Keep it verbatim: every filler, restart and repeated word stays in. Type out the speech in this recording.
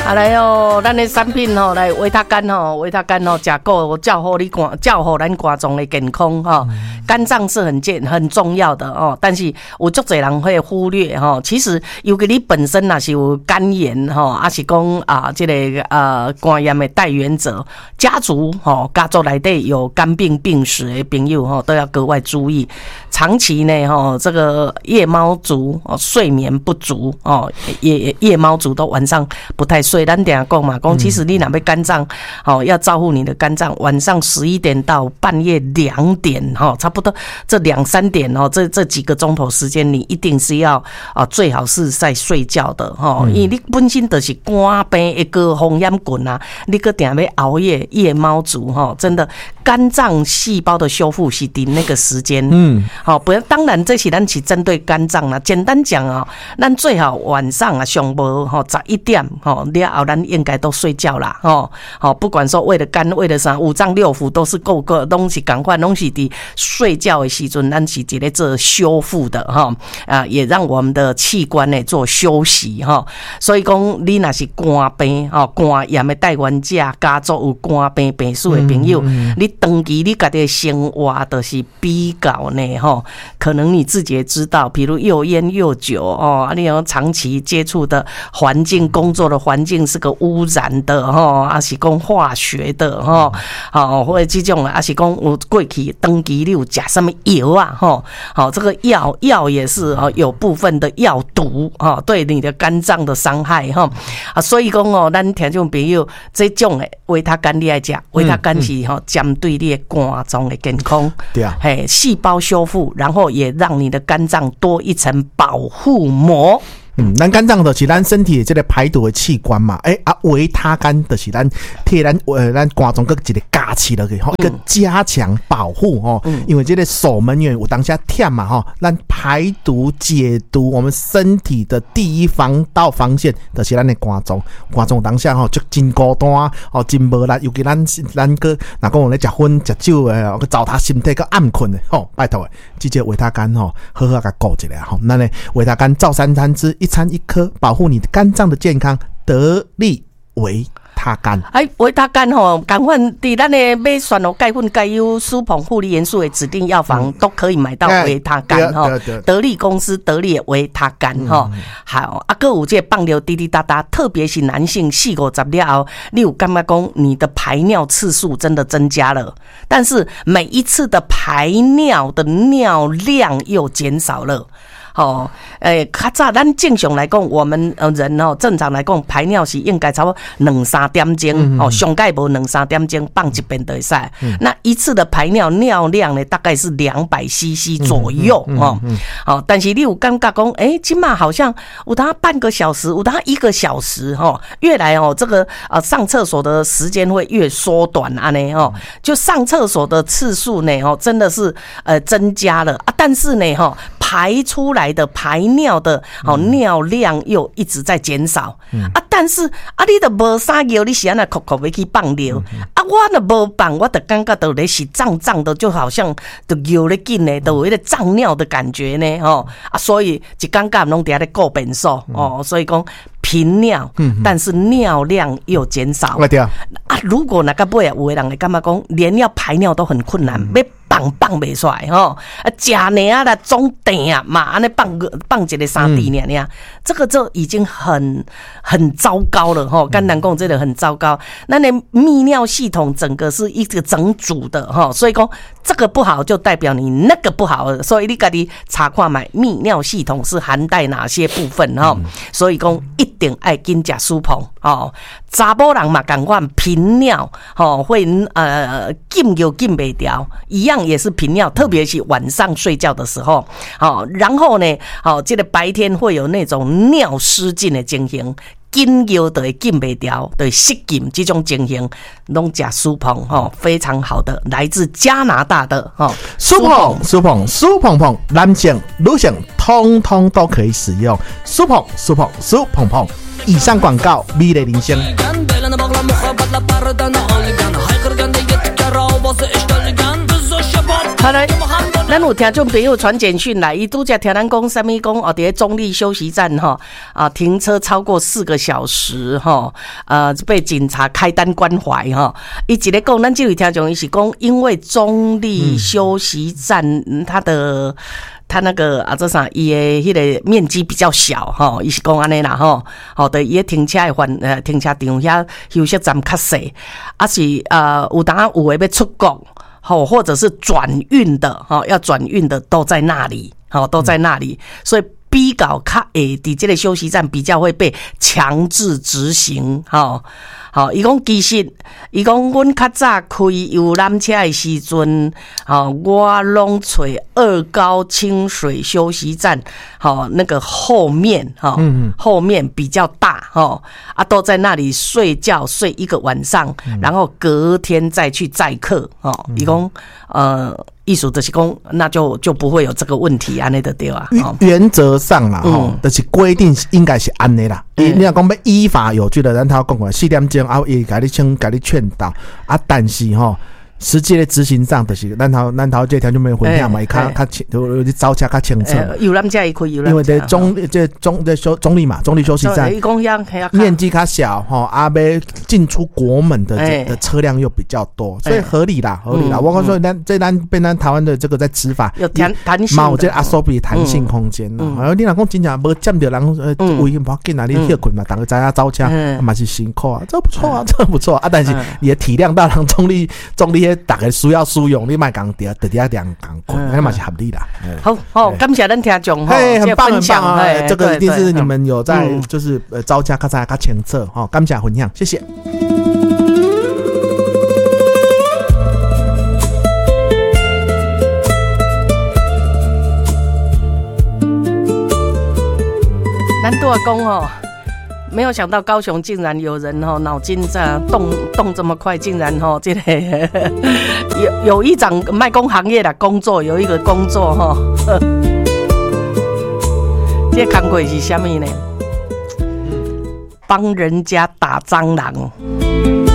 啊来哦，咱的产品吼，来维他肝吼，维他肝吼，吃够照好你肝，照好咱肝脏的健康吼。肝脏是很健很重要的哦，但是有足侪人会忽略吼。其实尤其你本身若是有肝炎吼，还是讲啊，这个呃肝炎的带原者，家族吼，家族内底有肝病病史的朋友吼，都要格外注意。长期呢吼，这个夜猫族哦，睡眠不足哦，夜夜猫族都晚上不太睡。咱等下讲嘛，讲其实你若要肝脏哦，要照顾你的肝脏，晚上十一点到半夜两点哈，差不多这两三点哦，这这几个钟头时间，你一定是要啊，最好是在睡觉的哈，因为你本身就是肝病一个风险滚啊，你个点要熬夜，夜猫族哈，真的肝脏细胞的修复是伫那个时间，嗯，好，不要，当然这是咱是针对肝脏啦，简单讲啊，咱最好晚上啊上无哈十一点哈。了后，咱应该都睡觉啦，吼，好，不管说为了肝，为了啥，五脏六腑都是够个，拢是赶快，拢是伫睡觉的时阵，咱是一个做修复的哈，啊，也让我们的器官呢做休息哈。所以讲，你若是肝病吼，肝炎的带原者，家族有肝病病史的朋友，嗯嗯、你长期你家己的生活就是比较呢吼，可能你自己也知道，比如又烟又酒哦，你有长期接触的环境、工作的环境。是个污染的吼，还是讲化学的吼，好，或者这种啊，还是讲有过去长期你有吃什么药啊吼，好，这个药药也是哦，有部分的药毒哈，对你的肝脏的伤害哈啊，所以讲哦，咱听众朋友这种的维他肝你爱吃，维他肝是吼针对你的肝脏的健康，对啊，嘿，细胞修复，然后也让你的肝脏多一层保护膜。 嗯，咱肝脏就是咱身体的这个排毒的器官嘛，诶、欸、啊，维他肝就是咱替咱呃咱肝脏个一个加持落去吼，一个加强保护吼、嗯，因为这个守门员有当下忝嘛吼，咱排毒解毒，我们身体的第一防道防线就是咱的肝脏，肝脏当下吼就真孤单哦，真无力，尤其咱咱个若讲我咧食薰食酒诶，个糟蹋身体个暗困的吼，拜托诶，这个维他肝吼，好好甲顾一下吼，咱的维他肝照三餐之。一餐一颗，保护你肝脏的健康，得力维他肝。 哎，维他肝吼，赶快伫咱的买选哦，钙粉、钙优、舒鹏护理元素的指定药房、嗯、都可以买到维他肝哈。得力公司得力的维他肝哈、嗯，好啊，个有这放流滴滴答答，特别是男性四五十了后，你有感觉讲你的排尿次数真的增加了，但是每一次的排尿的尿量又减少了。哦，诶，较早咱正常来讲，我们呃人哦，正常来讲排尿是应该差不多两三点钟哦，上盖无两三点钟放一遍就会使。那一次的排尿尿量呢，大概是两百 C C 左右哦。哦，但是你有感觉讲，诶，今嘛好像有它半个小时，有它一个小时哦，越来哦，这个呃上厕所的时间会越缩短啊呢哦，就上厕所的次数呢哦，真的是呃增加了啊，但是呢哈、哦，排出来的排尿的哦尿量又一直在减少、嗯、啊，但是啊，你都无啥尿，你是安那哭哭要去放尿、嗯、啊，我都无放，我就感觉到咧是胀胀的，就好像都尿咧紧呢，都有一个胀尿的感觉呢，哦啊，所以一感觉拢伫遐咧顾便所哦，所以讲频尿、嗯，但是尿量又减少、嗯、啊，如果那个尾有的人会感觉讲连要排尿都很困难，要、嗯放放袂出来吼，啊，食呢啊啦，总定啊嘛，安尼放个放一个三滴呢呢，这个就已经很很糟糕了吼。肝胆共真的很糟糕，那你泌尿系统整个是一个整组的哈，所以讲这个不好就代表你那个不好，所以你家己查看买泌尿系统是含带哪些部分哈，所以讲一定爱紧食舒鹏哦。查某人嘛，赶快频尿吼，会呃禁又禁不掉，一样也是频尿，特别是晚上睡觉的时候，好，然后呢，好，这个白天会有那种尿失禁的情形。紧尿就会禁不掉，对失禁这种情形，拢吃舒鹏哈，非常好的，来自加拿大的哈舒鹏舒鹏舒鹏鹏，男性女性通通都可以使用舒鹏舒鹏舒鹏鹏。以上广告，美丽人生。 好嘞。 咱有听众朋友传简讯来，伊拄则听咱讲什么讲哦，伫中立休息站哈啊停车超过四个小时哈，呃被警察开单关怀哈。伊一个讲，咱这位听众伊是讲，因为中立休息站、嗯、它的。他那个啊，这啥伊的迄个面积比较小吼，伊是讲安尼啦吼，好的，伊的停车的环呃停车场遐休息站较细，啊是呃有当有诶要出国吼，或者是转运的吼，要转运的都在那里，吼都在那里，所以比较较会伫这个休息站比较会被强制执行吼。好，伊讲其实，伊讲阮较早开游览车的时阵，好，我拢找二高清水休息站，好，那个后面哈，后面比较大哈，啊，都在那里睡觉睡一个晚上，然后隔天再去载客，哦，伊讲呃。意思就是讲，那就就不会有这个问题，安尼就对啊。 原则上啦，吼、嗯，就是规定应该是安尼啦。嗯、你若讲要依法有据的，咱头讲过四点钟啊，伊甲你请甲你劝导啊，但是吼。实际的执行上，就是咱头咱头这条就没有分享嘛，伊较较清，有啲招车较清楚。 游览车伊可以游览车， 因为这中这中这休中立嘛，中立休息站，面积较小吼，啊，要进出国门的的车辆又比较多，所以合理啦，合理啦。我讲说，咱这咱变咱台湾的这个在执法有弹弹性， 有这阿索比弹性空间啦。然后你若讲真正无占着人呃危险，无紧啊，你休困嘛，大家知影招车嘛是辛苦啊，这不错啊，这不错啊。但是你也体谅到人中立中立。大家需要使用，你莫讲掉，直接两讲困，那嘛是合理啦。 好好，感谢咱听众， 嘿，很棒很棒啊！这个一定是你们有在，就是呃招架较早较清楚哈，感谢分享，谢谢。 咱拄啊讲哦。没有想到高雄竟然有人哦，脑筋这样动动这么快，竟然哦，这个有有一场卖工行业的工作，有一个工作哈，这工作是什么呢？帮人家打蟑螂。